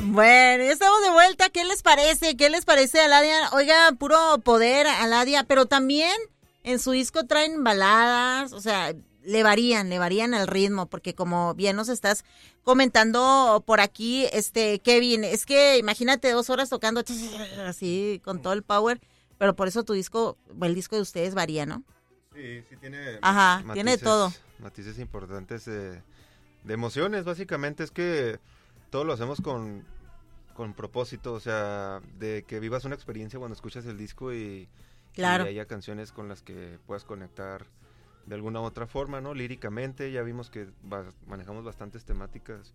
Bueno, ya estamos de vuelta. ¿Qué les parece? ¿Qué les parece, Aladia? Oiga, puro poder, Aladia, pero también en su disco traen baladas, o sea, le varían el ritmo, porque como bien nos estás comentando por aquí, Kevin, es que imagínate 2 horas tocando así con todo el power, pero por eso tu disco, el disco de ustedes varía, ¿no? Sí, tiene matices, tiene todo. Matices importantes de emociones, básicamente es que todo lo hacemos con propósito, o sea, de que vivas una experiencia cuando escuchas el disco y haya canciones con las que puedas conectar de alguna u otra forma, ¿no? Líricamente ya vimos que manejamos bastantes temáticas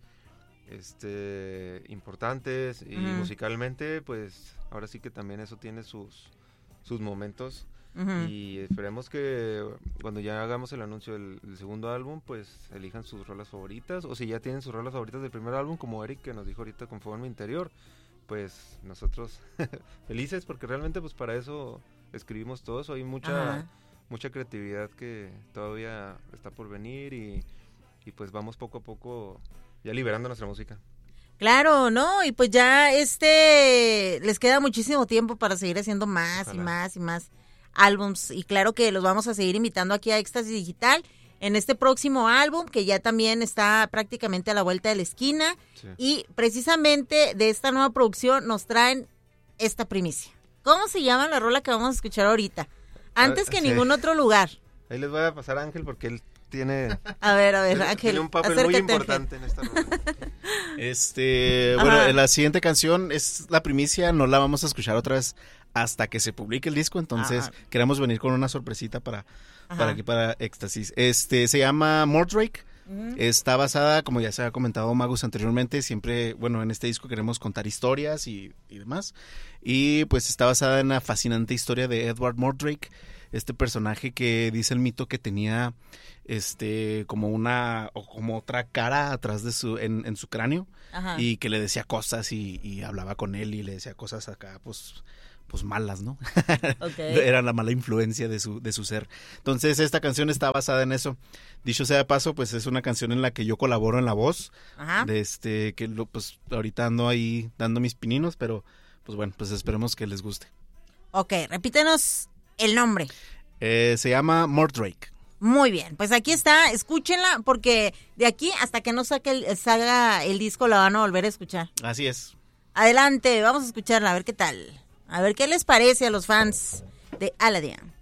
importantes y musicalmente, pues ahora sí que también eso tiene sus momentos. Y esperemos que cuando ya hagamos el anuncio del segundo álbum, pues elijan sus rolas favoritas, o si ya tienen sus rolas favoritas del primer álbum, como Eric que nos dijo ahorita con Fuego en mi interior, pues nosotros felices, porque realmente pues para eso escribimos todo eso. Hay mucha creatividad que todavía está por venir y pues vamos poco a poco ya liberando nuestra música. Claro, ¿no? Y pues ya les queda muchísimo tiempo para seguir haciendo más. Ojalá. y más y más álbums, y claro que los vamos a seguir invitando aquí a Éxtasis Digital en este próximo álbum, que ya también está prácticamente a la vuelta de la esquina, y precisamente de esta nueva producción nos traen esta primicia. ¿Cómo se llama la rola que vamos a escuchar ahorita? Antes que ningún otro lugar. Ahí les voy a pasar a Ángel porque él tiene... A ver, Ángel, tiene un papel muy importante en esta rola. Bueno, la siguiente canción es la primicia, no la vamos a escuchar otra vez hasta que se publique el disco, entonces queremos venir con una sorpresita para Éxtasis. Se llama Mordrake. Está basada, como ya se ha comentado Magus anteriormente, siempre, bueno, en este disco queremos contar historias y demás, y pues está basada en la fascinante historia de Edward Mordrake, este personaje que dice el mito que tenía como otra cara atrás de en su cráneo, y que le decía cosas y hablaba con él y le decía cosas acá pues malas, ¿no? Era la mala influencia de su ser. Entonces esta canción está basada en eso. Dicho sea de paso, pues es una canción en la que yo colaboro en la voz, pues ahorita ando ahí dando mis pininos, pero pues bueno, pues esperemos que les guste. Ok, repítenos el nombre. Se llama Mordrake. Muy bien, pues aquí está, escúchenla, porque de aquí hasta que no salga el disco la van a volver a escuchar. Así es. Adelante, vamos a escucharla, a ver qué tal. A ver qué les parece a los fans de Aladia.